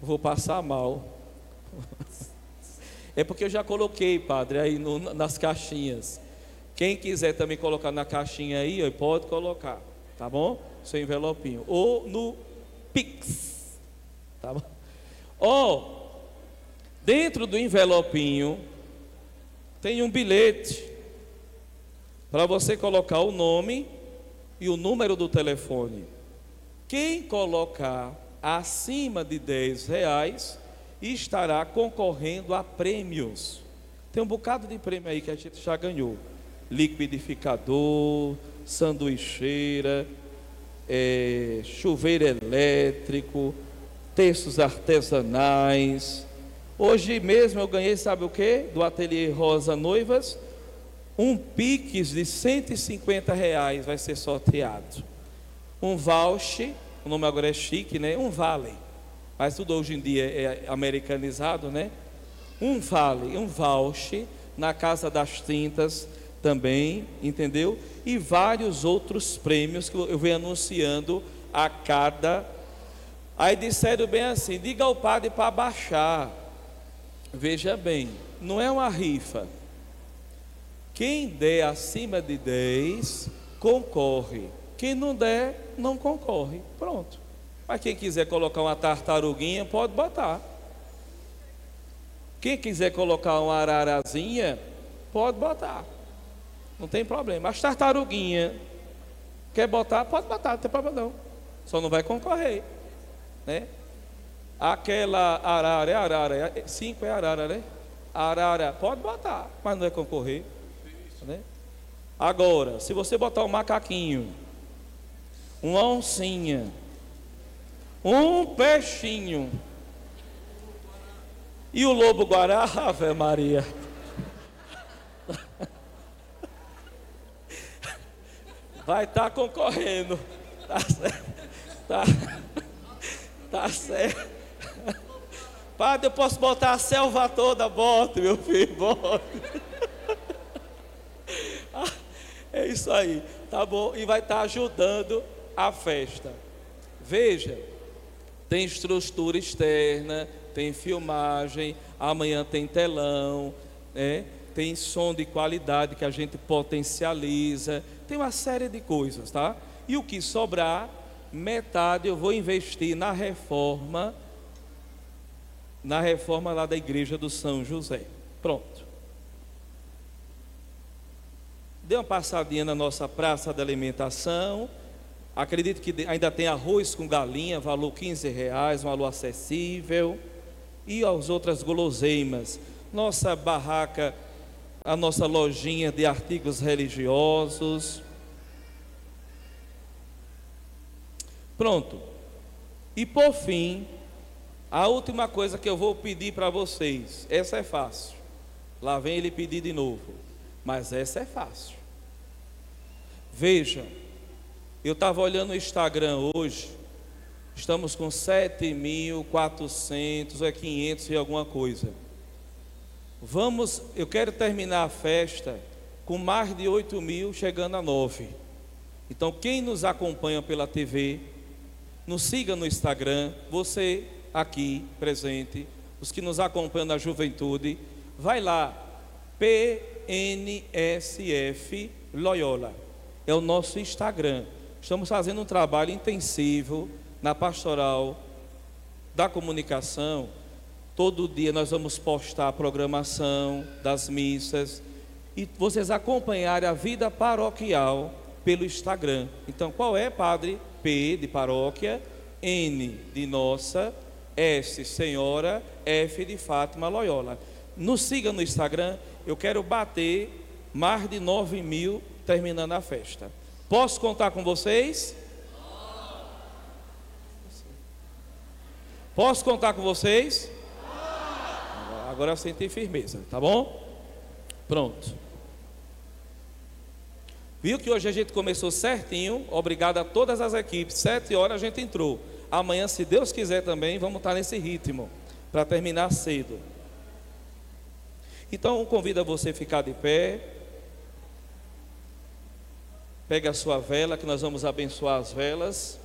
vou passar mal. É porque eu já coloquei, padre, aí nas caixinhas. Quem quiser também colocar na caixinha aí, ó, pode colocar, tá bom? Seu envelopinho. Ou no Pix, tá bom? Ó, dentro do envelopinho tem um bilhete para você colocar o nome e o número do telefone. Quem colocar acima de R$ 10 estará concorrendo a prêmios. Tem um bocado de prêmio aí que a gente já ganhou: liquidificador, sanduicheira, chuveiro elétrico, textos artesanais. Hoje mesmo eu ganhei, sabe o que? Do Ateliê Rosa Noivas, um Pix de R$ 150 vai ser sorteado. Um voucher, o nome agora é chique, né? Um vale, mas tudo hoje em dia é americanizado, né? Um vale, um voucher na Casa das Tintas também, entendeu? E vários outros prêmios que eu venho anunciando a cada. Aí disseram bem assim: diga ao padre para baixar. Veja bem, não é uma rifa. Quem der acima de 10 concorre. Quem não der, não concorre. Pronto. Mas quem quiser colocar uma tartaruguinha, pode botar. Quem quiser colocar uma ararazinha, pode botar. Não tem problema. As tartaruguinhas, quer botar, pode botar, não tem problema não. Só não vai concorrer, né? Aquela arara, 5 é arara, né? Arara, pode botar, mas não vai concorrer, né? Agora, se você botar um macaquinho, uma oncinha, um peixinho e o lobo-guará, Ave Maria, vai estar concorrendo. Tá certo? Tá certo. Padre, eu posso botar a selva toda? Bote, meu filho, bote. É isso aí, tá bom? E vai estar ajudando a festa. Veja, tem estrutura externa, tem filmagem, amanhã tem telão, né? Tem som de qualidade que a gente potencializa, tem uma série de coisas, tá? E o que sobrar, metade eu vou investir na reforma lá da igreja do São José. Pronto. Dê uma passadinha na nossa praça de alimentação. Acredito que ainda tem arroz com galinha, valor R$ 15, valor acessível. E as outras guloseimas. Nossa barraca, a nossa lojinha de artigos religiosos. Pronto. E por fim, a última coisa que eu vou pedir para vocês. Essa é fácil. Lá vem ele pedir de novo. Mas essa é fácil. Veja, eu estava olhando o Instagram hoje. Estamos com 7.400 ou 500 e alguma coisa. Eu quero terminar a festa com mais de 8.000, chegando a 9. Então quem nos acompanha pela TV, nos siga no Instagram. Você aqui presente, os que nos acompanham na juventude, vai lá, PNSF Loyola, é o nosso Instagram. Estamos fazendo um trabalho intensivo na pastoral da comunicação. Todo dia nós vamos postar a programação das missas e vocês acompanharem a vida paroquial pelo Instagram. Então qual é, padre? P de paróquia, N de nossa, S senhora, F de Fátima Loyola. Nos siga no Instagram. Eu quero bater mais de 9.000 terminando a festa. Posso contar com vocês? Posso contar com vocês? Agora eu senti firmeza, tá bom? Pronto. Viu que hoje a gente começou certinho. Obrigado a todas as equipes. 7 horas a gente entrou. Amanhã, se Deus quiser também, vamos estar nesse ritmo para terminar cedo. Então, convido a você a ficar de pé. Pega a sua vela, que nós vamos abençoar as velas.